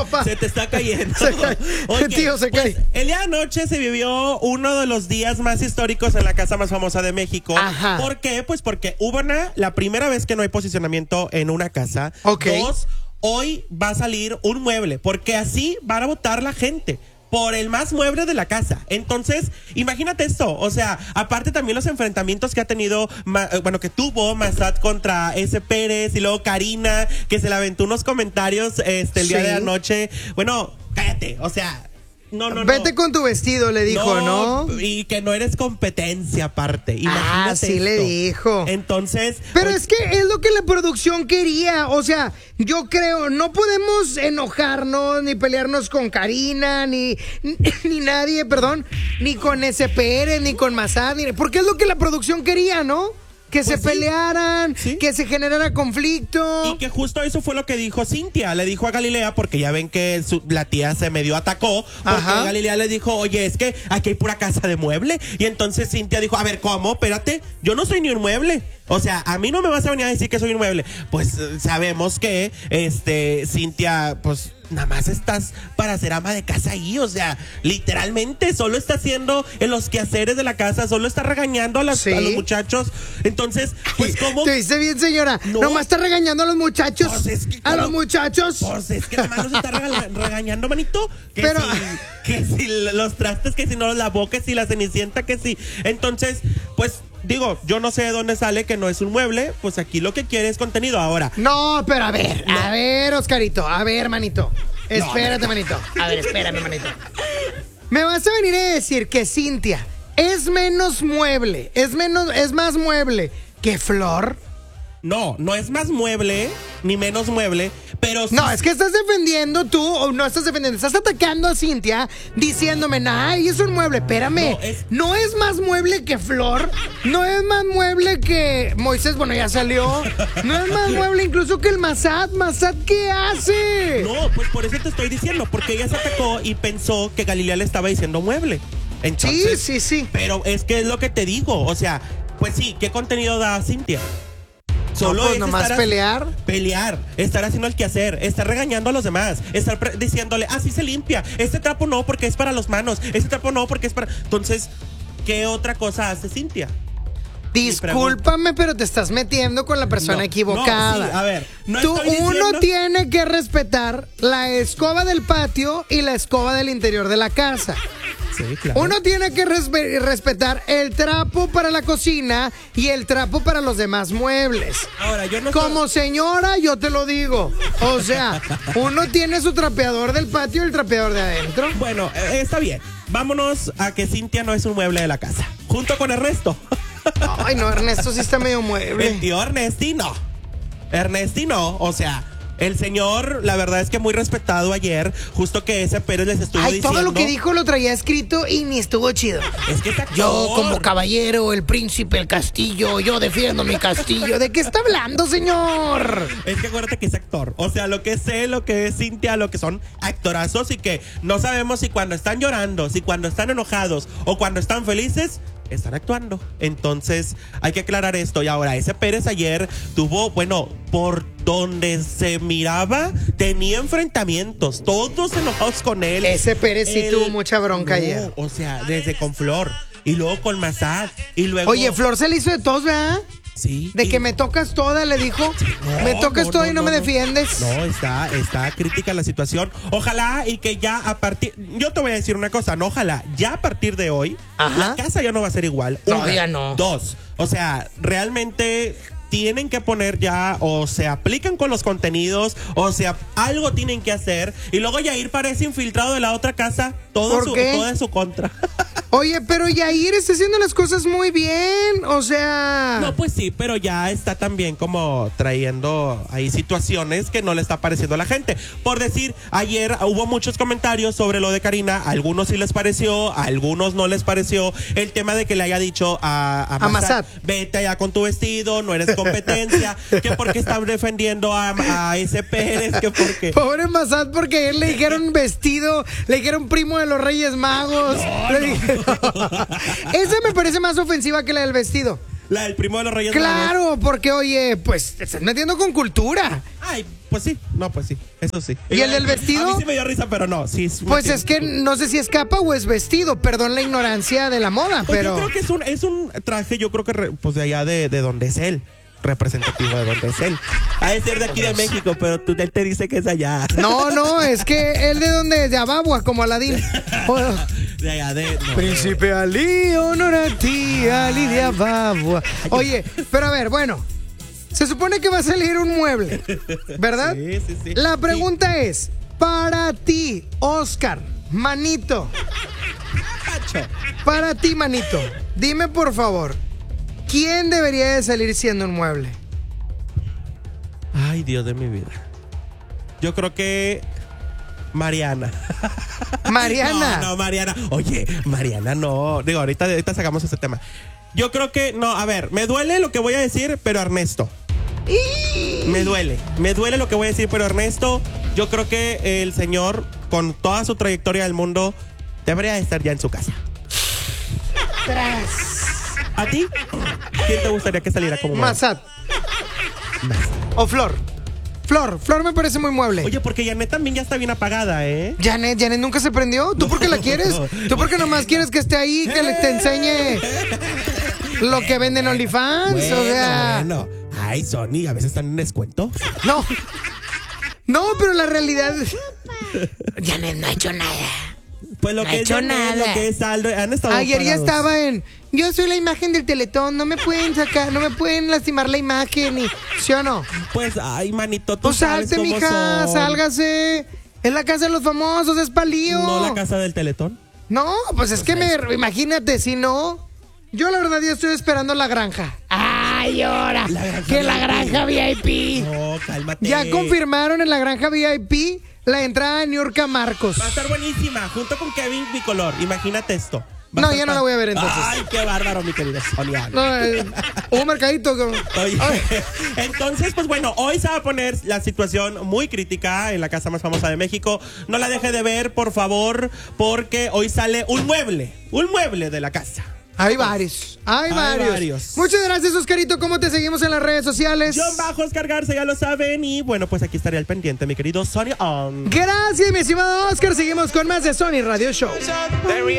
Se te está cayendo. Se cae. Oye, Tío, se pues, cae. el día de anoche se vivió uno de los días más históricos en la casa más famosa de México. Ajá. ¿Por qué? Pues porque hubo la primera vez que no hay posicionamiento en una casa. Ok. Dos, hoy va a salir un mueble, porque así van a votar la gente por el más mueble de la casa. Entonces, imagínate esto. O sea, aparte también los enfrentamientos que ha tenido, que tuvo Massad contra S. Pérez y luego Karina, que se le aventó unos comentarios el día de anoche. Bueno, cállate. O sea, no. Vete con tu vestido, le dijo, ¿no? Y que no eres competencia aparte. Imagínate sí esto. le dijo. Entonces. Pero es que es lo que la producción quería. O sea, yo creo, no podemos enojarnos ni pelearnos con Karina, ni nadie, perdón, ni con S. Pérez, ni con Massad, porque es lo que la producción quería, ¿no? Que Pues se pelearan, sí. que se generara conflicto. Y que justo eso fue lo que dijo Cintia. Le dijo a Galilea, porque ya ven que la tía se medio atacó. Porque Ajá. Galilea le dijo, oye, es que aquí hay pura casa de mueble. Y entonces Cintia dijo, a ver, ¿cómo? Espérate, yo no soy ni un mueble. O sea, a mí no me vas a venir a decir que soy un mueble. Pues sabemos que, Cintia, pues nada más estás para ser ama de casa ahí. O sea, literalmente solo está haciendo en los quehaceres de la casa, solo está regañando a los muchachos. Entonces, pues ¿cómo? ¿Te dice bien, señora? No. Nomás está regañando a los muchachos. Pues es que, a los muchachos. Pues es que nada más nos está regañando, manito. Que Pero que si los trastes, que si no los lavó, que si la cenicienta, que si. Entonces, pues digo, yo no sé de dónde sale que no es un mueble. Pues aquí lo que quiere es contenido. Ahora. No, pero a ver, Oscarito. A ver, manito. Espérate, manito. A ver, espérame, manito. Me vas a venir a decir que Cintia es menos mueble, es más mueble que Flor. No es más mueble, ni menos mueble, pero sí. No, es que estás defendiendo tú, o no estás defendiendo, estás atacando a Cintia diciéndome, ay, es un mueble, espérame. No es más mueble que Flor, no es más mueble que Moisés, bueno, ya salió. No es más mueble incluso que el Massad. ¿Massad qué hace? No, pues por eso te estoy diciendo, porque ella se atacó y pensó que Galilea le estaba diciendo mueble. Entonces, sí. Pero es que es lo que te digo, o sea, pues sí, ¿qué contenido da Cintia? Solo pues es nomás pelear, estar haciendo el quehacer, estar regañando a los demás, estar diciéndole, así se limpia, este trapo no porque es para las manos, este trapo no porque es para. Entonces, ¿qué otra cosa hace Cintia? Discúlpame, pero te estás metiendo con la persona equivocada. No, sí, a ver, uno tiene que respetar la escoba del patio y la escoba del interior de la casa. Sí, claro. Uno tiene que respetar el trapo para la cocina y el trapo para los demás muebles. Ahora, yo no Como señora, yo te lo digo. O sea, uno tiene su trapeador del patio y el trapeador de adentro. Bueno, está bien. Vámonos a que Cintia no es un mueble de la casa. Junto con Ernesto. Ay, no, Ernesto sí está medio mueble. El tío Ernestino, o sea, el señor, la verdad es que muy respetado ayer, justo que S. Pérez les estuvo diciendo. Todo lo que dijo lo traía escrito y ni estuvo chido. Es que es actor. Yo como caballero, el príncipe, el castillo, yo defiendo mi castillo. ¿De qué está hablando, señor? Es que acuérdate que es actor. O sea, lo que sé, lo que es Cintia, lo que son actorazos y que no sabemos si cuando están llorando, si cuando están enojados o cuando están felices, están actuando. Entonces hay que aclarar esto. Y ahora, S. Pérez ayer tuvo, bueno, por donde se miraba, tenía enfrentamientos, todos enojados con él. S. Pérez sí tuvo mucha bronca ayer. O sea, desde con Flor y luego con Massad y luego. Oye, Flor se le hizo de todos, ¿verdad? Sí. De que me tocas toda, le dijo. Me tocas toda y no me defiendes. No, está crítica la situación. Ojalá y que ya yo te voy a decir una cosa, no, ojalá, ya a partir de hoy, la casa ya no va a ser igual. No, ya no. Dos, o sea, realmente tienen que poner ya, o se aplican con los contenidos, o sea, algo tienen que hacer. Y luego Yair parece infiltrado de la otra casa, todo en su contra. Oye, pero Yair está haciendo las cosas muy bien, o sea. No, pues sí, pero ya está también como trayendo ahí situaciones que no le está pareciendo a la gente. Por decir, ayer hubo muchos comentarios sobre lo de Karina, a algunos sí les pareció, a algunos no les pareció. El tema de que le haya dicho a Massad, vete allá con tu vestido, no eres competencia, que porque están defendiendo a S. Pérez, que porque. Pobre Massad, porque ayer le dijeron vestido, le dijeron primo de los Reyes Magos. Esa me parece más ofensiva que la del vestido. La del primo de los Reyes Claro, Magos. porque oye, pues te estás metiendo con cultura. Ay, pues sí. No, pues sí. Eso sí. ¿Y el del vestido? A mí sí me dio risa, pero no. Sí, Pues es que no sé si es capa o es vestido. Perdón la ignorancia de la moda, Pues pero... yo creo que es un traje, yo creo que pues de allá de donde es él. Representativo de donde es él. Ha de ser de aquí de México, pero él te dice que es allá. No, es que él de donde es, de Ababua, como Aladín. De allá de... No. Príncipe Ali, honor a ti, Ali de Ababua. Oye, pero a ver, bueno. Se supone que va a salir un mueble, ¿verdad? Sí. La pregunta es, para ti, Oscar, manito. Para ti, manito. Dime, por favor, ¿quién debería de salir siendo un mueble? Ay, Dios de mi vida. Yo creo que... Mariana. Mariana. No, Mariana. Oye, Mariana no. Digo, ahorita sacamos ese tema. Yo creo que... No, a ver, me duele lo que voy a decir, pero Ernesto. Me duele lo que voy a decir, pero Ernesto, yo creo que el señor, con toda su trayectoria del mundo, debería de estar ya en su casa. ¿A ti? ¿Quién te gustaría que saliera como mueble? Masat. O Flor. Flor me parece muy mueble. Oye, porque Janet también ya está bien apagada, ¿eh? Janet nunca se prendió. ¿Tú por qué la quieres? ¿Tú por qué nomás quieres que esté ahí, que te enseñe lo que venden OnlyFans? Bueno. Ay, Sony, a veces están en descuento. No, pero la realidad... Janet no ha hecho nada. Pues lo No que ha es hecho Janet, nada. lo que es Aldo, han estado Ayer ya apagados. estaba en... Yo soy la imagen del Teletón, no me pueden sacar, no me pueden lastimar la imagen, y, ¿sí o no? Pues, ay, manito, tú Pues sabes salte, cómo mija, son. sálgase. Es la casa de los famosos, es palío. ¿No la casa del Teletón? No, pues es que imagínate, si no... Yo la verdad ya estoy esperando la granja. ¡Ay, ahora! Que la granja VIP. No, cálmate. Ya confirmaron en la granja VIP la entrada de Niurka Marcos. Va a estar buenísima, junto con Kevin Bicolor. Imagínate esto. Va a No, estar ya no la voy a ver entonces. Ay, qué bárbaro, mi querido Sonia. No, un mercadito. Oye, entonces, pues bueno, hoy se va a poner la situación muy crítica en la casa más famosa de México. No la deje de ver, por favor, porque hoy sale un mueble de la casa. Hay varios. Muchas gracias, Oscarito. ¿Cómo te seguimos en las redes sociales? Oscar Garza, ya lo saben. Y bueno, pues aquí estaría al pendiente, mi querido Sony On. Gracias, mi estimado Oscar. Seguimos con más de Sony Radio Show.